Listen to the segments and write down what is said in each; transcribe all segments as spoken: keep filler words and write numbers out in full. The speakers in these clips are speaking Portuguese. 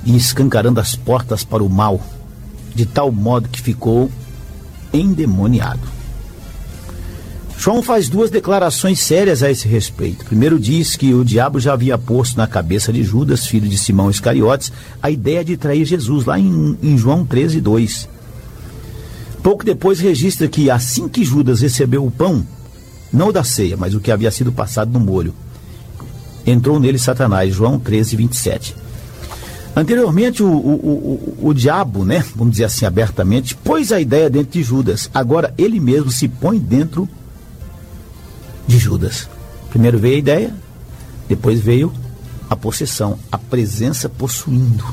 e escancarando as portas para o mal, de tal modo que ficou endemoniado. João faz duas declarações sérias a esse respeito. Primeiro diz que o diabo já havia posto na cabeça de Judas, filho de Simão Iscariotes, a ideia de trair Jesus, lá em, em João treze, dois. Pouco depois registra que assim que Judas recebeu o pão, não o da ceia, mas o que havia sido passado no molho, entrou nele Satanás, João treze, vinte e sete. Anteriormente, o, o, o, o diabo, né, vamos dizer assim abertamente, pôs a ideia dentro de Judas. Agora, ele mesmo se põe dentro de Judas. Primeiro veio a ideia, depois veio a possessão, a presença possuindo.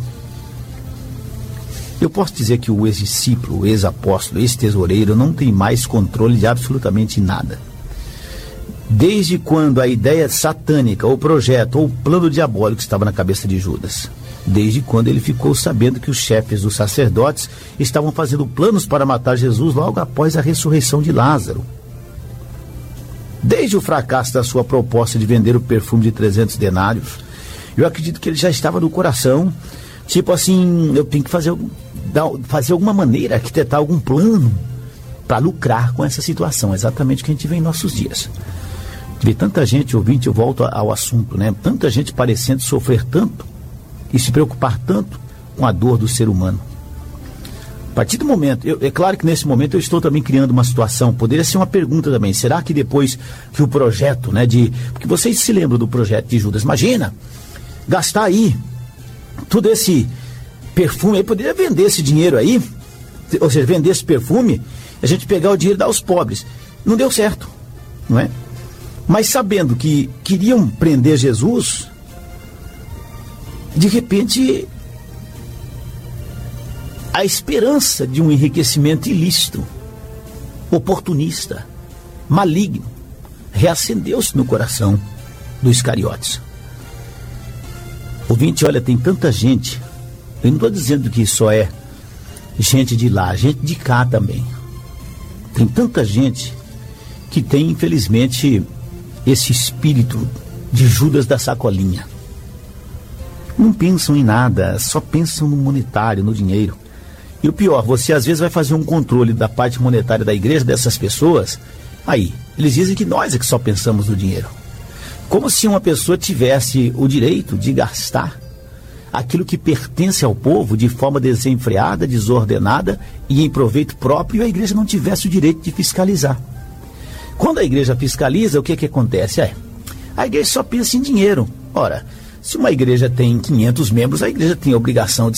Eu posso dizer que o ex-discípulo, o ex-apóstolo, ex-tesoureiro não tem mais controle de absolutamente nada. Desde quando a ideia satânica, ou projeto, ou plano diabólico estava na cabeça de Judas. Desde quando ele ficou sabendo que os chefes dos sacerdotes estavam fazendo planos para matar Jesus logo após a ressurreição de Lázaro. Desde o fracasso da sua proposta de vender o perfume de trezentos denários, eu acredito que ele já estava no coração, tipo assim, eu tenho que fazer, fazer alguma maneira, arquitetar algum plano para lucrar com essa situação, exatamente o que a gente vê em nossos dias. Vê tanta gente, ouvinte, eu volto ao assunto, né? Tanta gente parecendo sofrer tanto e se preocupar tanto com a dor do ser humano. A partir do momento, eu, é claro que nesse momento eu estou também criando uma situação, poderia ser uma pergunta também, será que depois que o projeto, né, de, porque vocês se lembram do projeto de Judas, imagina, gastar aí, todo esse perfume, aí poderia vender esse dinheiro aí, ou seja, vender esse perfume, a gente pegar o dinheiro e dar aos pobres, não deu certo, não é? Mas sabendo que queriam prender Jesus, de repente, a esperança de um enriquecimento ilícito, oportunista, maligno, reacendeu-se no coração do Iscariotes. Ouvinte, olha, tem tanta gente, eu não estou dizendo que só é gente de lá, gente de cá também. Tem tanta gente que tem, infelizmente, esse espírito de Judas da sacolinha. Não pensam em nada, só pensam no monetário, no dinheiro. E o pior, você às vezes vai fazer um controle da parte monetária da igreja, dessas pessoas, aí, eles dizem que nós é que só pensamos no dinheiro. Como se uma pessoa tivesse o direito de gastar aquilo que pertence ao povo de forma desenfreada, desordenada e em proveito próprio, e a igreja não tivesse o direito de fiscalizar. Quando a igreja fiscaliza, o que que acontece? É, a igreja só pensa em dinheiro. Ora, se uma igreja tem quinhentos membros, a igreja tem a obrigação de